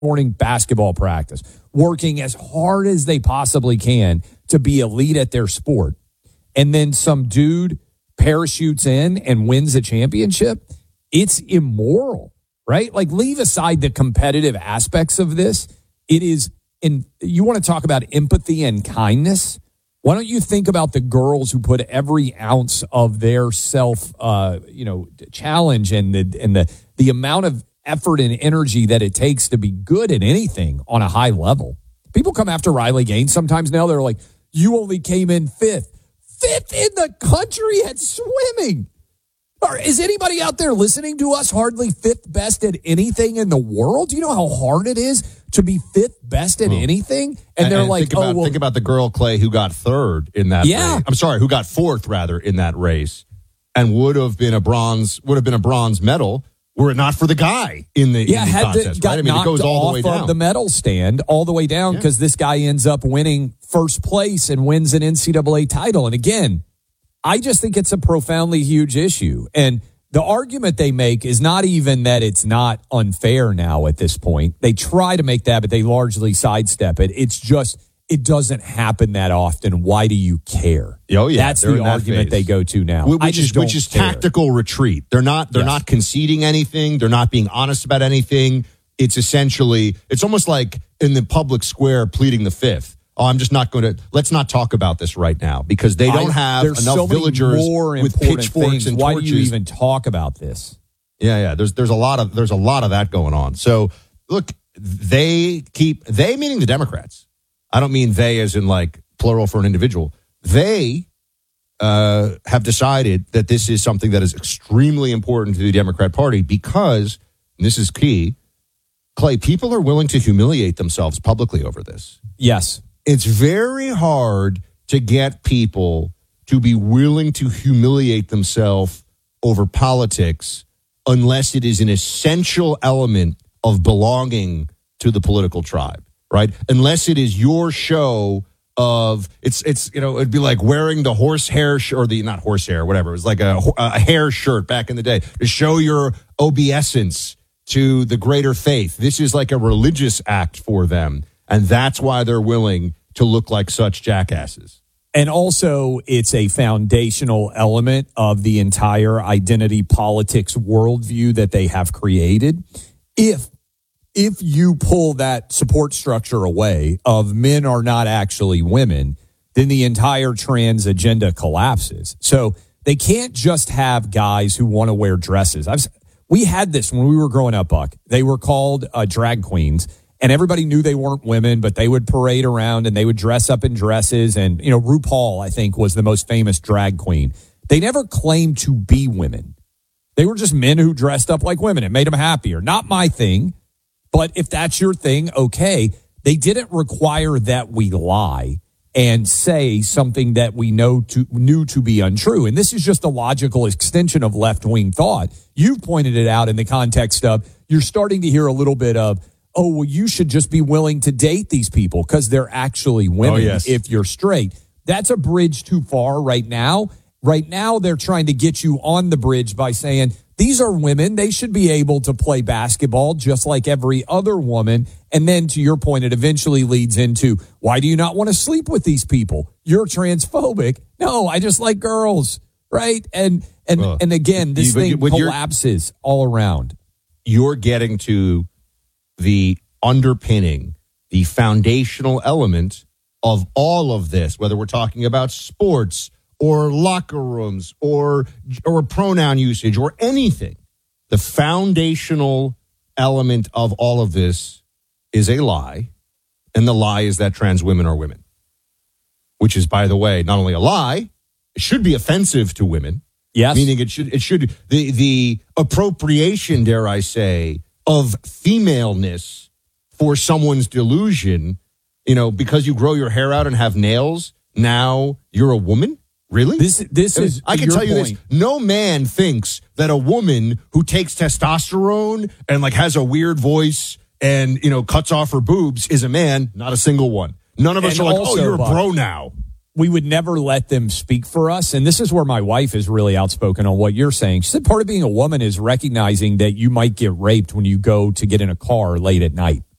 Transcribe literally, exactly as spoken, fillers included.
morning basketball practice, working as hard as they possibly can to be elite at their sport, and then some dude parachutes in and wins a championship, it's immoral, right? Like, leave aside the competitive aspects of this. It is, in, you want to talk about empathy and kindness? Why don't you think about the girls who put every ounce of their self, uh, you know, challenge and the and the the amount of effort and energy that it takes to be good at anything on a high level. People come after Riley Gaines sometimes now. They're like, you only came in fifth. Fifth in the country at swimming. Or is anybody out there listening to us hardly fifth best at anything in the world? Do you know how hard it is to be fifth best at oh. anything? And, and they're and like, think about, oh, well. Think about the girl, Clay, who got third in that yeah. race. I'm sorry, who got fourth, rather, in that race and would have been a bronze, would have been a bronze medal were it not for the guy in the, yeah, in the had contest, the, got right? I mean, knocked it goes all off the way down. Of the medal stand all the way down because yeah. this guy ends up winning first place and wins an N C double A title. And again, I just think it's a profoundly huge issue. And the argument they make is not even that it's not unfair now at this point. They try to make that, but they largely sidestep it. It's just, it doesn't happen that often. Why do you care? Oh, yeah. That's the argument phase. they go to now. Which I is, just don't which is care. tactical retreat. They're not, they're yes. not conceding anything. They're not being honest about anything. It's essentially, it's almost like in the public square pleading the fifth. Oh, I'm just not going to, let's not talk about this right now because they don't have I, enough so villagers more with pitchforks things. and Why torches. do you even talk about this? Yeah, yeah. There's there's a lot of there's a lot of that going on. So look, they keep they meaning the Democrats. I don't mean they as in like plural for an individual. They uh, have decided that this is something that is extremely important to the Democrat Party because, and this is key, Clay, people are willing to humiliate themselves publicly over this. Yes. It's very hard to get people to be willing to humiliate themselves over politics unless it is an essential element of belonging to the political tribe, right? Unless it is your show of, it's, it's you know, it'd be like wearing the horsehair, sh- or the, not horsehair, whatever. It was like a, a hair shirt back in the day to show your obeisance to the greater faith. This is like a religious act for them. And that's why they're willing to look like such jackasses. And also, it's a foundational element of the entire identity politics worldview that they have created. If if you pull that support structure away of men are not actually women, then the entire trans agenda collapses. So they can't just have guys who want to wear dresses. I've, we had this when we were growing up, Buck. They were called uh, drag queens. And everybody knew they weren't women, but they would parade around and they would dress up in dresses. And, you know, RuPaul, I think, was the most famous drag queen. They never claimed to be women. They were just men who dressed up like women. It made them happier. Not my thing, but if that's your thing, okay. They didn't require that we lie and say something that we know to, knew to be untrue. And this is just a logical extension of left-wing thought. You've pointed it out in the context of you're starting to hear a little bit of, oh, well, you should just be willing to date these people because they're actually women oh, yes. if you're straight. That's a bridge too far right now. Right now, they're trying to get you on the bridge by saying, these are women. They should be able to play basketball just like every other woman. And then to your point, it eventually leads into, why do you not want to sleep with these people? You're transphobic. No, I just like girls, right? And and, well, and again, this you, thing collapses all around. You're getting to the underpinning, the foundational element of all of this, whether we're talking about sports or locker rooms or or pronoun usage or anything. The foundational element of all of this is a lie, and the lie is that trans women are women, which is, by the way, not only a lie, it should be offensive to women. Yes. Meaning it should, it should, the, the appropriation, dare I say, of femaleness for someone's delusion, you know, because you grow your hair out and have nails, now you're a woman? Really? This this I mean, is I can tell you point. this. No man thinks that a woman who takes testosterone and like has a weird voice and, you know, cuts off her boobs is a man. Not a single one. None of us and are like, also, oh, you're a Buck, bro now. We would never let them speak for us. And this is where my wife is really outspoken on what you're saying. She said part of being a woman is recognizing that you might get raped when you go to get in a car late at night.